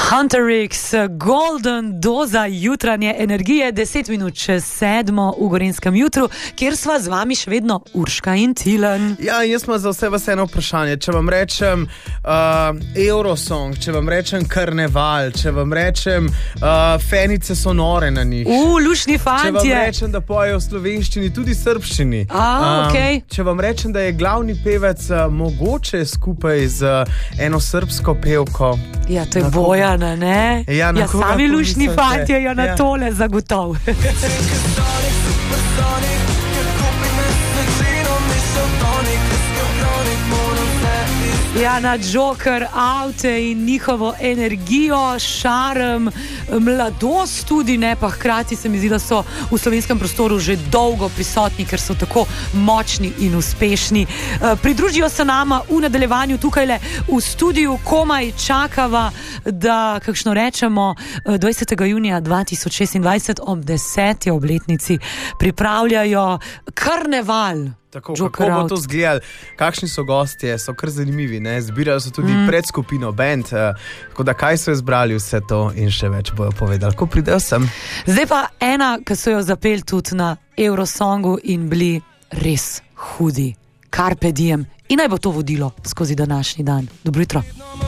Hunter X, golden doza jutranje energije, 10 minut čez 7 v Gorenjskem jutru, kjer sva z vami še vedno Urška in Tilen. Ja, jaz imam za vse vas eno vprašanje. Če vam rečem Eurosong, če vam rečem Karneval, če vam rečem Fenice so nore na njih. Lušni fantje. Če vam rečem, da pojejo v slovenščini, tudi srbščini. Okay. Če vam rečem, da je glavni pevec mogoče skupaj z eno srbsko pevko. Ja, to je Bojana, ne? Ja, sami lušni fantje jo na tole zagotov. Ja, na Joker, avte in njihovo energijo, šarm, mladost tudi, ne, pa hkrati se mi zdi, da so v slovenskem prostoru že dolgo prisotni, ker so tako močni in uspešni. Pridružijo se nama v nadaljevanju tukajle v studiu, komaj čakava, da, kakšno rečemo, 20. junija 2026 ob 10. obletnici pripravljajo Karneval. Tako, kako bo to izgledalo, kakšni so gostje, so kar zanimivi, ne? Zbirajo so tudi pred skupino band, tako da kaj so izbrali vse to in še več bojo povedali, ko pridejo sem. Zdaj pa ena, ki so jo zapeli tudi na Eurosongu in bili res hudi. Carpe diem. In naj bo to vodilo skozi današnji dan. Dobro jutro.